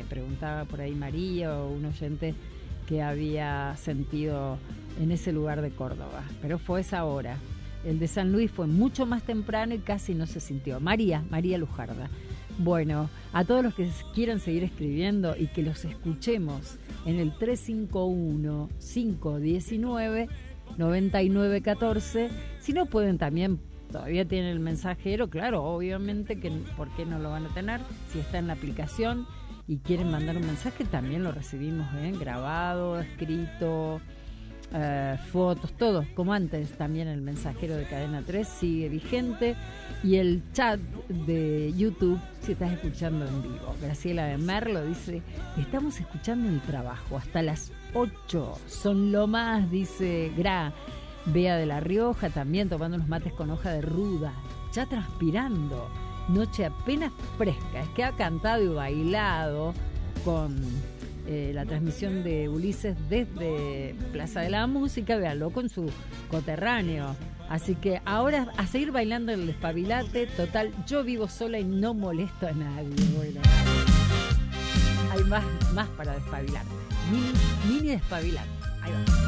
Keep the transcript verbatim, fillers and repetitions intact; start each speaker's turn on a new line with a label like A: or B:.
A: preguntaba por ahí María o un oyente que había sentido en ese lugar de Córdoba, pero fue esa hora. El de San Luis fue mucho más temprano y casi no se sintió. María, María Lujarda. Bueno, a todos los que quieran seguir escribiendo y que los escuchemos en el tres cinco uno, cinco uno nueve, nueve nueve uno cuatro. Si no pueden también, todavía tienen el mensajero, claro, obviamente que ¿por qué no lo van a tener? Si está en la aplicación y quieren mandar un mensaje, también lo recibimos, ¿eh? Grabado, escrito, eh, fotos, todo, como antes. También el mensajero de Cadena tres sigue vigente, y el chat de YouTube, si estás escuchando en vivo. Graciela de Merlo dice: estamos escuchando el trabajo hasta las ocho, son lo más, dice Gra. Bea de La Rioja también tomando unos mates con hoja de ruda, ya transpirando, noche apenas fresca. Es que ha cantado y bailado con eh, la transmisión de Ulises desde Plaza de la Música, véanlo, con su coterráneo. Así que ahora a seguir bailando el despabilate. Total, yo vivo sola y no molesto a nadie. Bueno, hay más, más para despabilar. Mini, mini despabilate. Ahí va.